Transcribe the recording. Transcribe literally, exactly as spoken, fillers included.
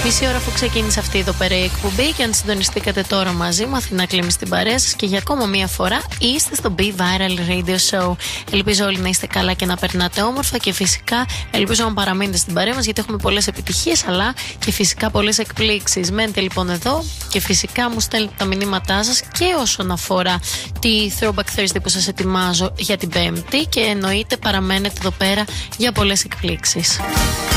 Μισή ώρα αφού ξεκίνησε αυτή εδώ πέρα η εκπομπή και αν συντονιστήκατε τώρα μαζί μου, Αθηνά Κλίμη στην παρέα σας και για ακόμα μία φορά είστε στο Be Viral Radio Show. Ελπίζω όλοι να είστε καλά και να περνάτε όμορφα και φυσικά ελπίζω να παραμείνετε στην παρέα μας γιατί έχουμε πολλές επιτυχίες αλλά και φυσικά πολλές εκπλήξεις. Μένετε λοιπόν εδώ και φυσικά μου στέλνετε τα μηνύματά σας και όσον αφορά τη Throwback Thursday που σας ετοιμάζω για την Πέμπτη και εννοείται παραμένετε εδώ πέρα για πολλές εκπλήξεις.